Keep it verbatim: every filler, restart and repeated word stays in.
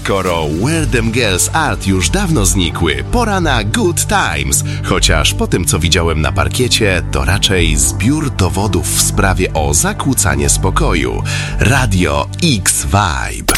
Skoro Where Them Girls Art już dawno znikły, pora na Good Times. Chociaż po tym, co widziałem na parkiecie, to raczej zbiór dowodów w sprawie o zakłócanie spokoju. Radio X Vibe.